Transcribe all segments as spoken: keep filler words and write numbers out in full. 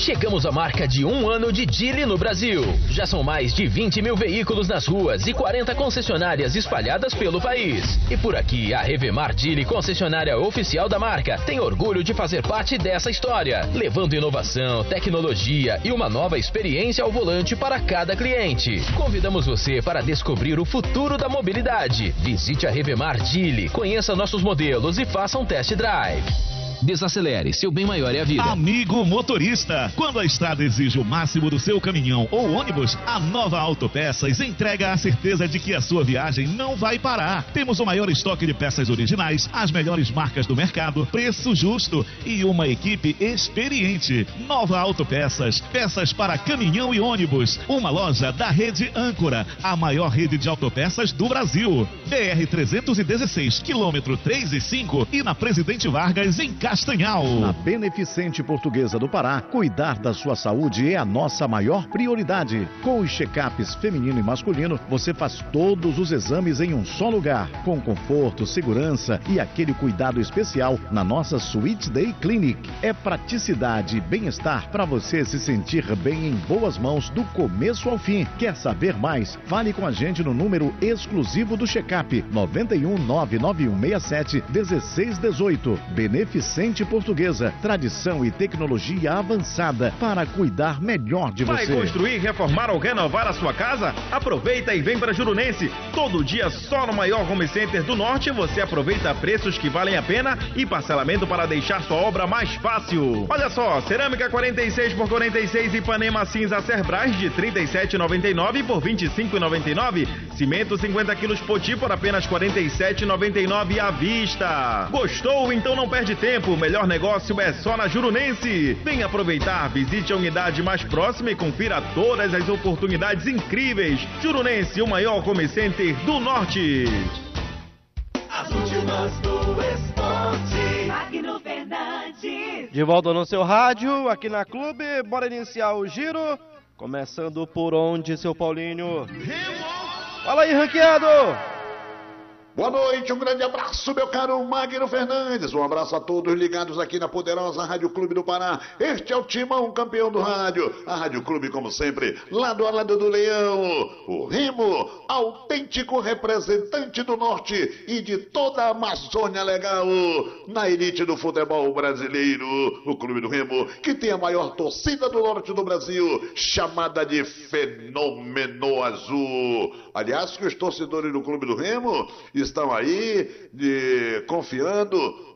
Chegamos à marca de um ano de Geely no Brasil. Já são mais de vinte mil veículos nas ruas e quarenta concessionárias espalhadas pelo país. E por aqui, a Revemar Geely, concessionária oficial da marca, tem orgulho de fazer parte dessa história, levando inovação, tecnologia e uma nova experiência ao volante para cada cliente. Convidamos você para descobrir o futuro da mobilidade. Visite a Revemar Geely, conheça nossos modelos e faça um test drive. Desacelere, seu bem maior é a vida. Amigo motorista, quando a estrada exige o máximo do seu caminhão ou ônibus, a Nova Autopeças entrega a certeza de que a sua viagem não vai parar. Temos o maior estoque de peças originais, as melhores marcas do mercado, preço justo e uma equipe experiente. Nova Autopeças, peças para caminhão e ônibus. Uma loja da rede Âncora, a maior rede de autopeças do Brasil. B R trezentos e dezesseis, quilômetro três e cinco e na Presidente Vargas, em Castanhal. Na Beneficente Portuguesa do Pará, cuidar da sua saúde é a nossa maior prioridade. Com os check-ups feminino e masculino, você faz todos os exames em um só lugar, com conforto, segurança e aquele cuidado especial na nossa Sweet Day Clinic. É praticidade e bem-estar para você se sentir bem em boas mãos do começo ao fim. Quer saber mais? Fale com a gente no número exclusivo do check-up nove um nove nove um seis sete um seis um oito. Beneficente Portuguesa, tradição e tecnologia avançada para cuidar melhor de você. Vai construir, reformar ou renovar a sua casa? Aproveita e vem para Jurunense. Todo dia só no maior home center do norte você aproveita preços que valem a pena e parcelamento para deixar sua obra mais fácil. Olha só, cerâmica quarenta e seis por quarenta e seis Ipanema cinza Cerbras de trinta e sete reais e noventa e nove centavos por vinte e cinco reais e noventa e nove centavos. Cimento cinquenta quilos Poti por apenas quarenta e sete reais e noventa e nove centavos à vista. Gostou? Então não perde tempo. O melhor negócio é só na Jurunense. Venha aproveitar, visite a unidade mais próxima e confira todas as oportunidades incríveis. Jurunense, o maior home center do norte. As últimas do esporte. Magno Fernandes. De volta no seu rádio, aqui na Clube. Bora iniciar o giro. Começando por onde, seu Paulinho? Fala aí, ranqueado! Boa noite, um grande abraço, meu caro Magno Fernandes. Um abraço a todos ligados aqui na poderosa Rádio Clube do Pará. Este é o Timão, campeão do rádio. A Rádio Clube, como sempre, lado a lado do Leão. O Remo, autêntico representante do Norte e de toda a Amazônia Legal. Na elite do futebol brasileiro, o Clube do Remo, que tem a maior torcida do Norte do Brasil, chamada de Fenômeno Azul. Aliás, que os torcedores do Clube do Remo estão aí de, confiando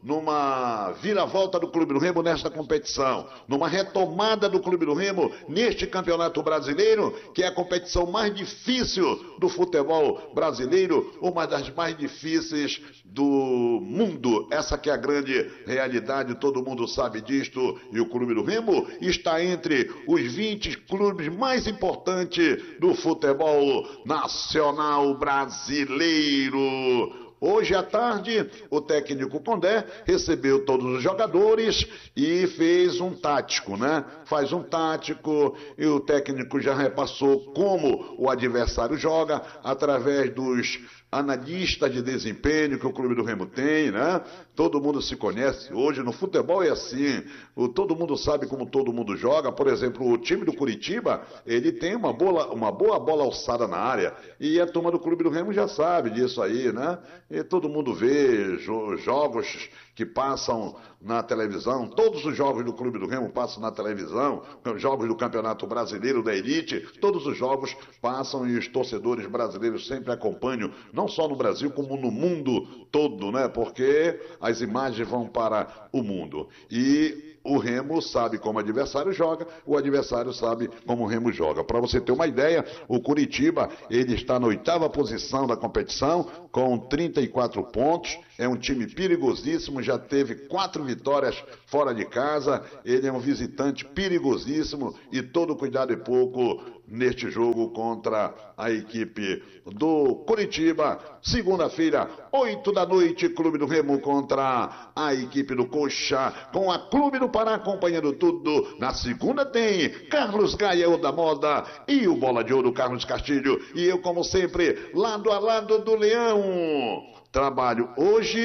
numa viravolta do Clube do Remo nesta competição, numa retomada do Clube do Remo neste campeonato brasileiro, que é a competição mais difícil do futebol brasileiro, uma das mais difíceis do mundo. Essa que é a grande realidade, todo mundo sabe disto, e o Clube do Remo está entre os vinte clubes mais importantes do futebol nacional brasileiro. Hoje à tarde, o técnico Condé recebeu todos os jogadores e fez um tático, né? Faz um tático e o técnico já repassou como o adversário joga através dos analista de desempenho que o Clube do Remo tem, né? Todo mundo se conhece. Hoje no futebol é assim, o, todo mundo sabe como todo mundo joga. Por exemplo, o time do Curitiba, ele tem uma boa, uma boa bola alçada na área, e a turma do Clube do Remo já sabe disso aí, né? E todo mundo vê jo- jogos que passam na televisão, todos os jogos do Clube do Remo passam na televisão, jogos do Campeonato Brasileiro da Elite, todos os jogos passam e os torcedores brasileiros sempre acompanham, não só no Brasil como no mundo todo, né? Porque as imagens vão para o mundo. E o Remo sabe como o adversário joga, o adversário sabe como o Remo joga. Para você ter uma ideia, o Curitiba, ele está na oitava posição da competição, com trinta e quatro pontos, é um time perigosíssimo, já teve quatro vitórias fora de casa, ele é um visitante perigosíssimo e todo cuidado é pouco neste jogo contra a equipe do Curitiba. Segunda-feira, oito da noite, Clube do Remo contra a equipe do Coxa, com a Clube do Pará acompanhando tudo. Na segunda tem Carlos Gaia, o da moda, e o bola de ouro Carlos Castilho. E eu, como sempre, lado a lado do Leão. Trabalho hoje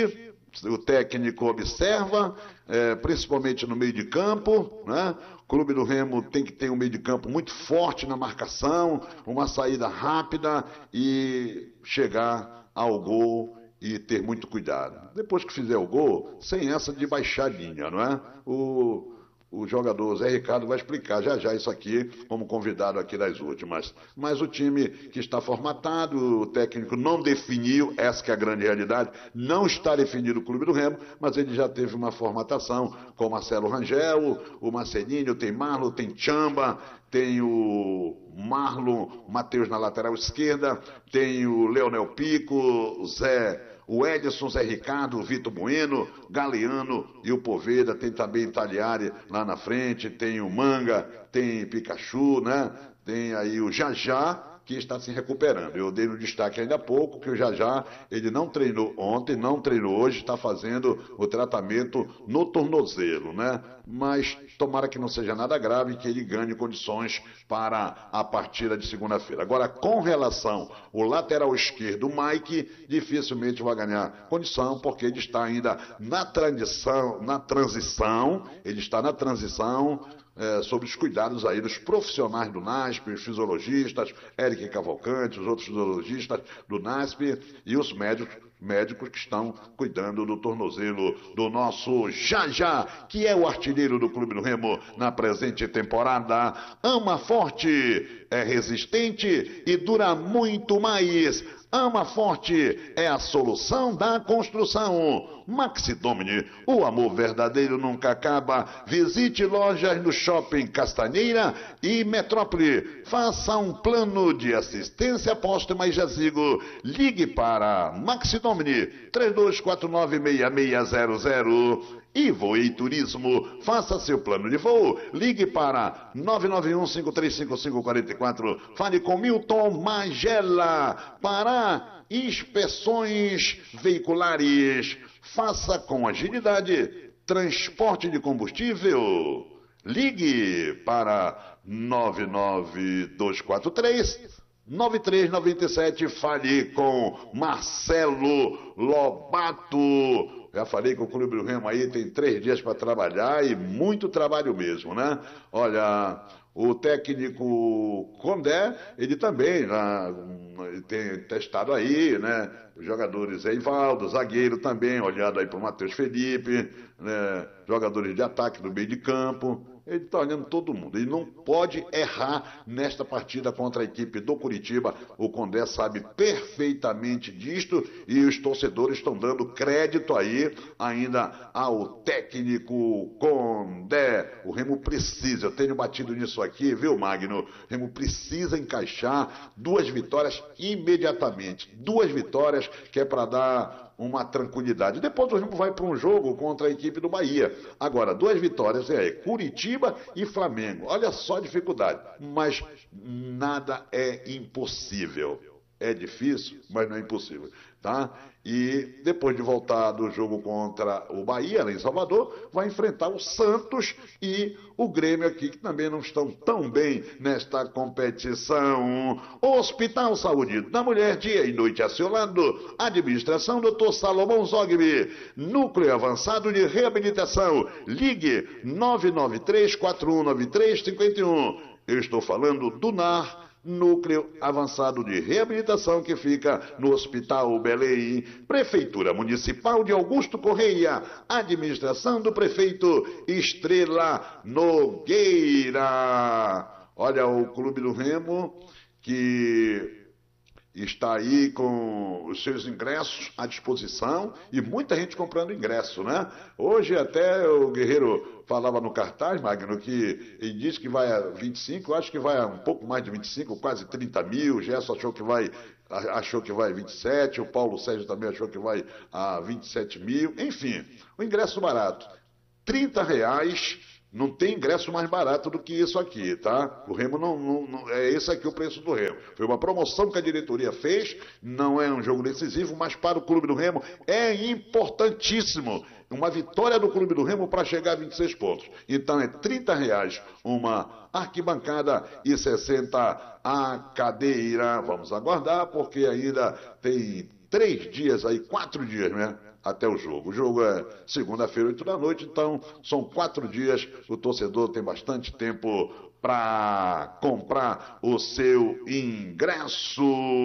o técnico observa, é, principalmente no meio de campo, né? O Clube do Remo tem que ter um meio de campo muito forte na marcação, uma saída rápida e chegar ao gol e ter muito cuidado. Depois que fizer o gol, sem essa de baixadinha, não é? O... O jogador Zé Ricardo vai explicar já já isso aqui, como convidado aqui das últimas. Mas o time que está formatado, o técnico não definiu, essa que é a grande realidade, não está definido o Clube do Remo, mas ele já teve uma formatação com o Marcelo Rangel, o Marcelinho, tem Marlon, tem Chamba, tem o Marlon Matheus na lateral esquerda, tem o Leonel Pico, o Zé... O Edson, Zé Ricardo, o Vitor Bueno, Galeano e o Poveda, tem também Tagliari lá na frente, tem o Manga, tem Pikachu, né? Tem aí o Jajá, que está se recuperando. Eu dei no destaque ainda há pouco que o Jajá, ele não treinou ontem, não treinou hoje, está fazendo o tratamento no tornozelo, né? Mas tomara que não seja nada grave e que ele ganhe condições para a partida de segunda-feira. Agora, com relação ao lateral esquerdo, o Mike, dificilmente vai ganhar condição, porque ele está ainda na transição, na transição, ele está na transição, É, sobre os cuidados aí dos profissionais do NASP, os fisiologistas, Eric Cavalcante, os outros fisiologistas do NASP e os médicos, médicos que estão cuidando do tornozelo do nosso Jajá, que é o artilheiro do Clube do Remo na presente temporada. Ama forte, é resistente e dura muito mais. Ama Forte é a solução da construção. Maxi Domini, o amor verdadeiro nunca acaba. Visite lojas no Shopping Castanheira e Metrópole. Faça um plano de assistência póstuma e jazigo. Ligue para Maxi Domini, três dois quatro nove, seis seis zero zero. E Voe Turismo, faça seu plano de voo. Ligue para nove nove um, cinco três cinco cinco quatro quatro. Fale com Milton Magela para inspeções veiculares. Faça com agilidade transporte de combustível. Ligue para nove nove dois quatro três nove três nove sete. Fale com Marcelo Lobato. Já falei que o Clube do Remo aí tem três dias para trabalhar e muito trabalho mesmo, né? Olha, o técnico Condé, ele também né, tem testado aí, né? Os jogadores Eivaldo, zagueiro também, olhado aí para o Matheus Felipe, né? Jogadores de ataque do meio de campo. Ele está olhando todo mundo. Ele não pode errar nesta partida contra a equipe do Curitiba. O Condé sabe perfeitamente disto e os torcedores estão dando crédito aí ainda ao técnico Condé. O Remo precisa, eu tenho batido nisso aqui, viu, Magno? O Remo precisa encaixar duas vitórias imediatamente. Duas vitórias que é para dar uma tranquilidade. Depois o Remo vai para um jogo contra a equipe do Bahia. Agora, duas vitórias é Curitiba e Flamengo. Olha só a dificuldade. Mas nada é impossível. É difícil, mas não é impossível, tá? E depois de voltar do jogo contra o Bahia, lá em Salvador, vai enfrentar o Santos e o Grêmio aqui, que também não estão tão bem nesta competição. Hospital Saúde da Mulher, dia e noite a seu lado. Administração doutor Salomão Zogby. Núcleo Avançado de Reabilitação. Ligue nove nove três quatro um nove três cinco um. Eu estou falando do N A R, Núcleo Avançado de Reabilitação, que fica no Hospital Belém. Prefeitura Municipal de Augusto Correia. Administração do prefeito Estrela Nogueira. Olha, o Clube do Remo que está aí com os seus ingressos à disposição e muita gente comprando ingresso, né? Hoje até o Guerreiro falava no cartaz, Magno, que ele disse que vai a vinte e cinco, eu acho que vai a um pouco mais de vinte e cinco, quase trinta mil, o Gerson achou que vai, achou que vai a vinte e sete, o Paulo Sérgio também achou que vai a vinte e sete mil, enfim, o ingresso barato, trinta reais. Não tem ingresso mais barato do que isso aqui, tá? O Remo não, não, não... É esse aqui o preço do Remo. Foi uma promoção que a diretoria fez, não é um jogo decisivo, mas para o Clube do Remo é importantíssimo. Uma vitória do Clube do Remo para chegar a vinte e seis pontos. Então é trinta reais uma arquibancada e sessenta a cadeira. Vamos aguardar, porque ainda tem três dias aí, quatro dias, né? até o jogo. O jogo é segunda-feira, oito da noite, então são quatro dias. O torcedor tem bastante tempo para comprar o seu ingresso.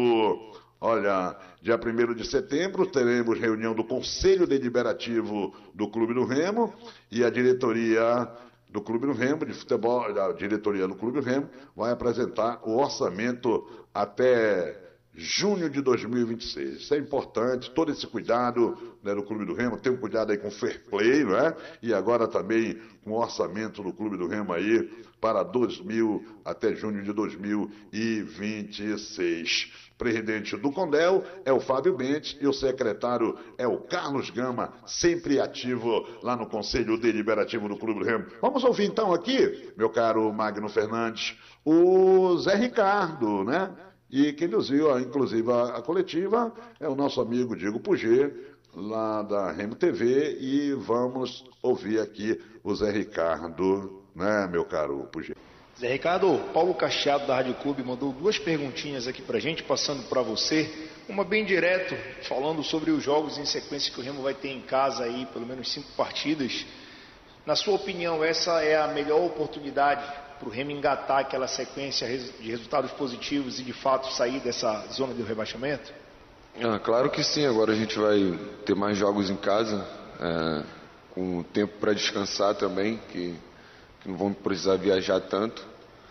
Olha, dia primeiro de setembro teremos reunião do Conselho Deliberativo do Clube do Remo e a diretoria do Clube do Remo, de futebol, a diretoria do Clube do Remo, vai apresentar o orçamento até junho de dois mil e vinte e seis. Isso é importante, todo esse cuidado, né, do Clube do Remo, tem um cuidado aí com o fair play, não é? E agora também com o orçamento do Clube do Remo aí para dois mil, até junho de dois mil e vinte e seis. Presidente do Condel é o Fábio Bentes e o secretário é o Carlos Gama, sempre ativo lá no Conselho Deliberativo do Clube do Remo. Vamos ouvir então aqui, meu caro Magno Fernandes, o Zé Ricardo, né? E quem nos viu, inclusive, a, a coletiva é o nosso amigo Diego Puget, lá da Remo T V, e vamos ouvir aqui o Zé Ricardo, né, meu caro Puget? Zé Ricardo, Paulo Cacheado da Rádio Clube mandou duas perguntinhas aqui pra gente, passando para você, uma bem direto, falando sobre os jogos em sequência que o Remo vai ter em casa aí, pelo menos cinco partidas. Na sua opinião, essa é a melhor oportunidade para o Remo engatar aquela sequência de resultados positivos e de fato sair dessa zona de rebaixamento? Ah, claro que sim, agora a gente vai ter mais jogos em casa, é, com tempo para descansar também, que, que não vamos precisar viajar tanto.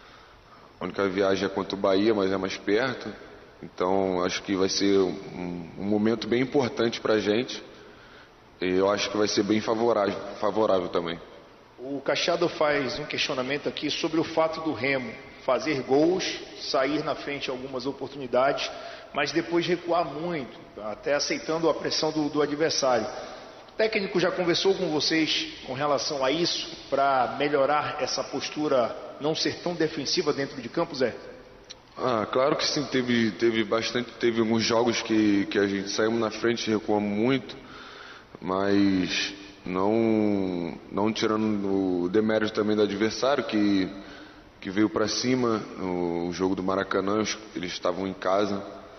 A única viagem é contra o Bahia, mas é mais perto, então acho que vai ser um, um momento bem importante para a gente e eu acho que vai ser bem favorável, favorável também. O Cacheado faz um questionamento aqui sobre o fato do Remo fazer gols, sair na frente em algumas oportunidades, mas depois recuar muito, até aceitando a pressão do, do adversário. O técnico já conversou com vocês com relação a isso, para melhorar essa postura, não ser tão defensiva dentro de campo, Zé? Ah, claro que sim, teve, teve bastante, teve alguns jogos que, que a gente saímos na frente e recuamos muito, mas não, não tirando o demérito também do adversário, que, que veio para cima no jogo do Maracanã, eles estavam em casa.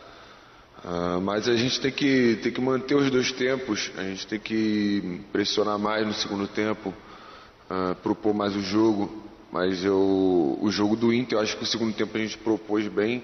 Uh, mas a gente tem que, tem que manter os dois tempos, a gente tem que pressionar mais no segundo tempo, uh, propor mais o jogo. Mas eu, o jogo do Inter, eu acho que o segundo tempo a gente propôs bem,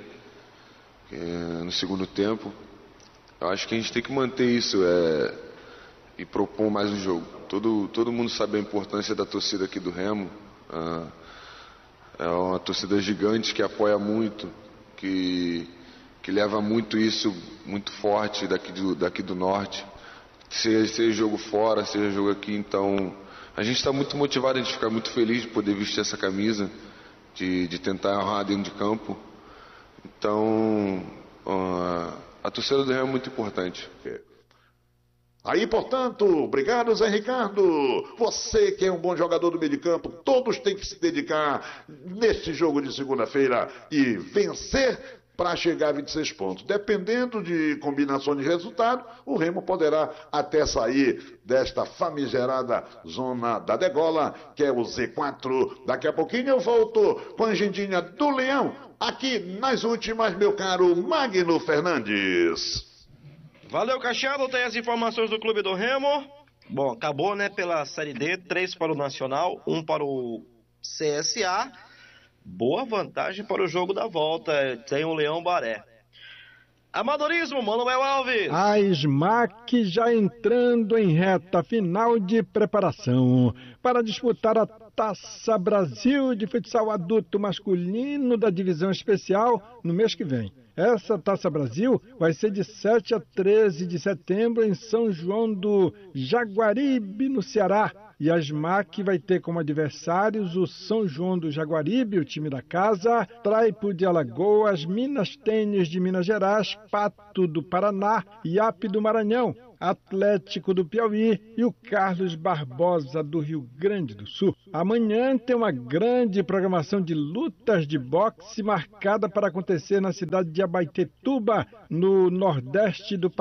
uh, no segundo tempo. Eu acho que a gente tem que manter isso é, e propor mais o jogo. Todo, todo mundo sabe a importância da torcida aqui do Remo. Uh, é uma torcida gigante que apoia muito, que... que leva muito isso, muito forte daqui do, daqui do norte, seja, seja jogo fora, seja jogo aqui, então a gente está muito motivado, a gente fica muito feliz de poder vestir essa camisa, de, de tentar errar dentro de campo, então uh, a torcida do Remo é muito importante. Aí, portanto, obrigado, Zé Ricardo. Você que é um bom jogador do meio de campo, todos têm que se dedicar neste jogo de segunda-feira e vencer para chegar a vinte e seis pontos. Dependendo de combinação de resultado, o Remo poderá até sair desta famigerada zona da degola, que é o Z quatro. Daqui a pouquinho eu volto com a agendinha do Leão, aqui nas últimas, meu caro Magno Fernandes. Valeu, Cacheado, tem as informações do Clube do Remo. Bom, acabou, né, pela Série D, três para o Nacional, um para o C S A. Boa vantagem para o jogo da volta, tem o Leão Baré. Amadorismo, Manuel Alves. A SMAC já entrando em reta final de preparação para disputar a Taça Brasil de futsal adulto masculino da divisão especial no mês que vem. Essa Taça Brasil vai ser de sete a treze de setembro em São João do Jaguaribe, no Ceará. E a SMAC vai ter como adversários o São João do Jaguaribe, o time da casa, Traipo de Alagoas, Minas Tênis de Minas Gerais, Pato do Paraná, I A P do Maranhão, Atlético do Piauí e o Carlos Barbosa do Rio Grande do Sul. Amanhã tem uma grande programação de lutas de boxe marcada para acontecer na cidade de Abaetetuba, no nordeste do Pará.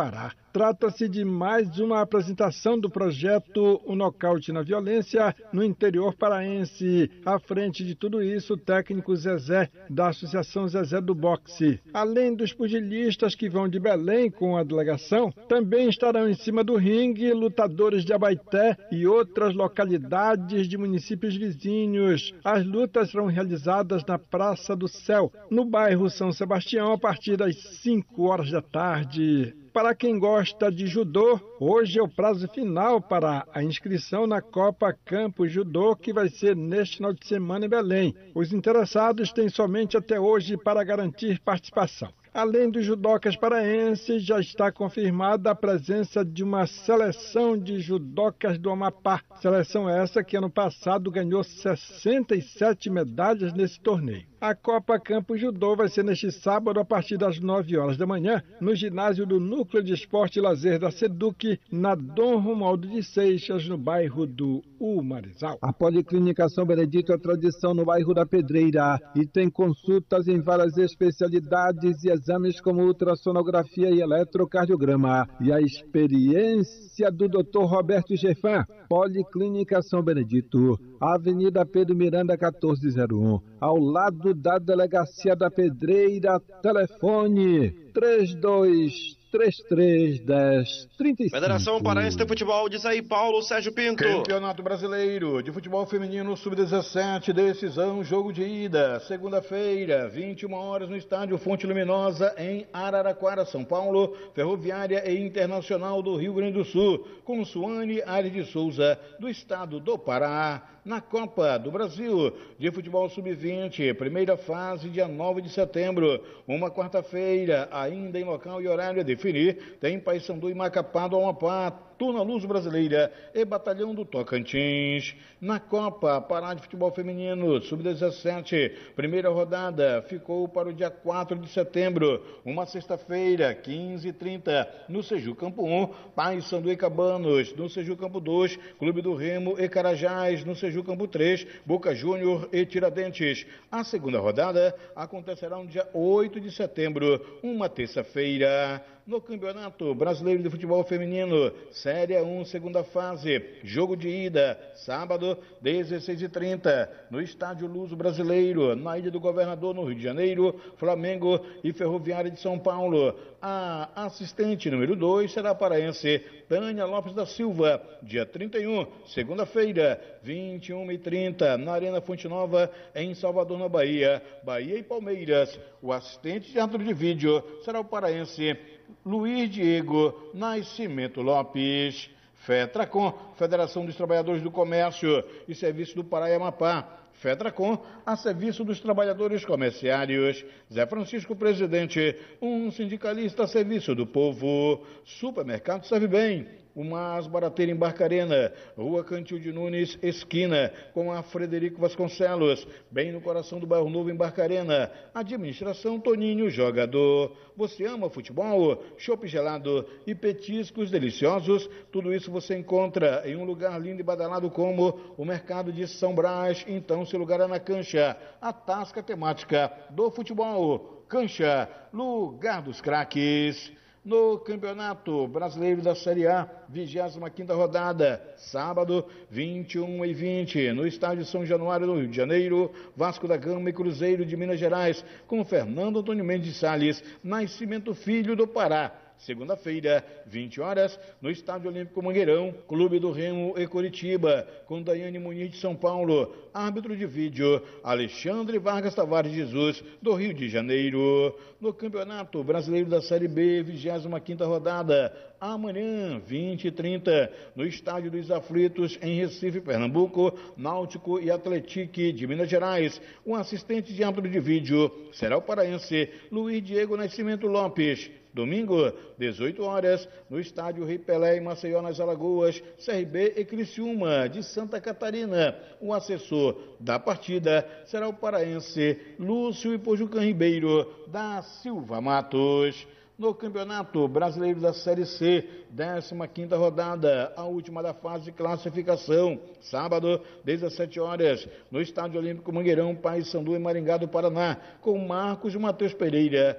Trata-se de mais uma apresentação do projeto O Nocaute na Violência no interior paraense. À frente de tudo isso, o técnico Zezé, da Associação Zezé do Boxe. Além dos pugilistas que vão de Belém com a delegação, também estarão em cima do ringue lutadores de Abaeté e outras localidades de municípios vizinhos. As lutas serão realizadas na Praça do Céu, no bairro São Sebastião, a partir das cinco horas da tarde. Para quem gosta de judô, hoje é o prazo final para a inscrição na Copa Campus Judô, que vai ser neste final de semana em Belém. Os interessados têm somente até hoje para garantir participação. Além dos judocas paraenses, já está confirmada a presença de uma seleção de judocas do Amapá. Seleção essa que ano passado ganhou sessenta e sete medalhas nesse torneio. A Copa Campus Judô vai ser neste sábado a partir das nove horas da manhã, no ginásio do Núcleo de Esporte e Lazer da SEDUC, na Dom Romualdo de Seixas, no bairro do Umarizal. A Policlínica São Benedito é tradição no bairro da Pedreira e tem consultas em várias especialidades e exames como ultrassonografia e eletrocardiograma. E a experiência do doutor Roberto Gefan. Policlínica São Benedito, Avenida Pedro Miranda quatorze zero um, ao lado da Delegacia da Pedreira. Telefone três dois três três, dez, trinta e cinco. Federação Paraense de Futebol, diz aí Paulo Sérgio Pinto. Campeonato Brasileiro de Futebol Feminino sub dezessete, decisão, jogo de ida, segunda-feira, vinte e uma horas no estádio Fonte Luminosa, em Araraquara, São Paulo, Ferroviária e Internacional do Rio Grande do Sul, com Suane Aires de Souza, do estado do Pará. Na Copa do Brasil de Futebol sub vinte, primeira fase, dia nove de setembro, uma quarta-feira, ainda em local e horário a definir, tem Paysandu e Macapá do Amapá, Tuna Luz Brasileira e Batalhão do Tocantins. Na Copa Pará de Futebol Feminino sub dezessete, primeira rodada ficou para o dia quatro de setembro, uma sexta-feira, quinze e trinta, no Seju Campo um, Paysandu e Cabanos, no Seju Campo dois, Clube do Remo e Carajás, no Seju Campo três, Boca Júnior e Tiradentes. A segunda rodada acontecerá no dia oito de setembro, uma terça-feira. No Campeonato Brasileiro de Futebol Feminino, Série um, segunda fase, jogo de ida, sábado, dezesseis e trinta, no Estádio Luso Brasileiro, na Ilha do Governador, no Rio de Janeiro, Flamengo e Ferroviária de São Paulo. A assistente número dois será a paraense Tânia Lopes da Silva, dia trinta e um, segunda-feira, vinte e uma e trinta, na Arena Fonte Nova, em Salvador, na Bahia. Bahia e Palmeiras. O assistente de árbitro de vídeo será o paraense Luiz Diego Nascimento Lopes. FETRACOM, Federação dos Trabalhadores do Comércio e Serviço do Pará e Amapá. FETRACOM, a serviço dos trabalhadores comerciários. Zé Francisco, presidente, um sindicalista a serviço do povo. Supermercado Serve Bem, o mais barateiro em Barcarena, Rua Cantil de Nunes, esquina, com a Frederico Vasconcelos, bem no coração do Bairro Novo, em Barcarena. Administração Toninho Jogador. Você ama futebol? Chopp gelado e petiscos deliciosos, tudo isso você encontra em um lugar lindo e badalado como o Mercado de São Brás. Então, seu lugar é na Cancha, a tasca temática do futebol. Cancha, lugar dos craques. No Campeonato Brasileiro da Série A, vigésima quinta rodada, sábado, vinte e uma e vinte, no Estádio São Januário, no Rio de Janeiro, Vasco da Gama e Cruzeiro de Minas Gerais, com Fernando Antônio Mendes Salles, Nascimento Filho do Pará. Segunda-feira, vinte horas, no Estádio Olímpico Mangueirão, Clube do Remo e Curitiba, com Daiane Muniz de São Paulo. Árbitro de vídeo, Alexandre Vargas Tavares Jesus, do Rio de Janeiro. No Campeonato Brasileiro da Série B, vigésima quinta rodada, amanhã, vinte e trinta, no Estádio dos Aflitos, em Recife, Pernambuco, Náutico e Atlético de Minas Gerais. O assistente de árbitro de vídeo será o paraense Luiz Diego Nascimento Lopes. Domingo, dezoito horas, no Estádio Rei Pelé, em Maceió, nas Alagoas, C R B e Criciúma, de Santa Catarina. O assessor da partida será o paraense Lúcio Ipojucan Ribeiro, da Silva Matos. No Campeonato Brasileiro da Série C, décima quinta rodada, a última da fase de classificação, sábado, dezessete horas, no Estádio Olímpico Mangueirão, Paysandu e Maringá do Paraná, com Marcos Matheus Pereira,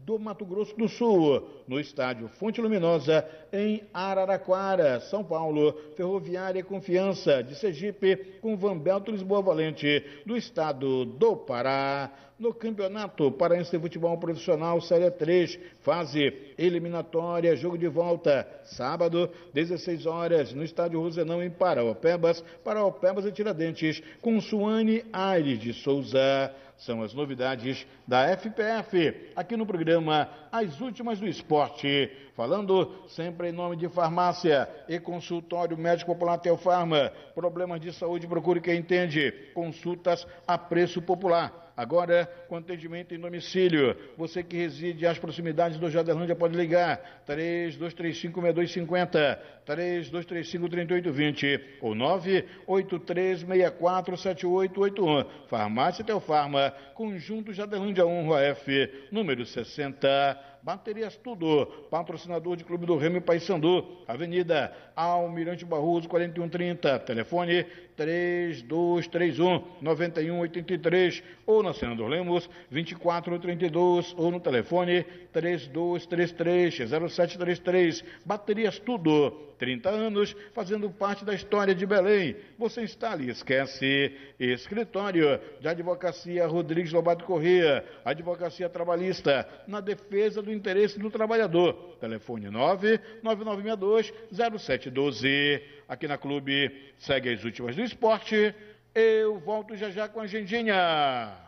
do Mato Grosso do Sul, no estádio Fonte Luminosa, em Araraquara, São Paulo. Ferroviária Confiança de Sergipe, com Vanbelto Lisboa Valente, do estado do Pará. No Campeonato Paraense de Futebol Profissional Série três, fase eliminatória, jogo de volta, sábado, dezesseis horas, no estádio Rosenão, em Paraopebas, Paraopebas e Tiradentes, com Suane Aires de Souza. São as novidades da F P F, aqui no programa As Últimas do Esporte. Falando sempre em nome de farmácia e consultório médico popular Teofarma. Problemas de saúde, procure quem entende. Consultas a preço popular. Agora, com atendimento em domicílio. Você que reside às proximidades do Jadelândia pode ligar. três dois três cinco, seis dois cinco zero, três dois três cinco, três oito dois zero ou nove oito três seis quatro sete oito oito um. Farmácia Teofarma, Conjunto Jadelândia um, Rua F, número sessenta. Baterias Tudo, patrocinador de Clube do Remo e Paysandu, Avenida Almirante Barroso, quarenta e um trinta, telefone três dois três um, nove um oito três, ou na Senador Lemos, vinte e quatro trinta e dois, ou no telefone três dois três três, zero sete três três. Baterias Tudo, trinta anos, fazendo parte da história de Belém. Você instala e esquece. Escritório de Advocacia Rodrigues Lobato Corrêa, Advocacia Trabalhista, na defesa do interesse do trabalhador. Telefone nove nove nove seis dois, zero sete um dois. Aqui na Clube, segue as últimas do esporte. Eu volto já já com a agendinha.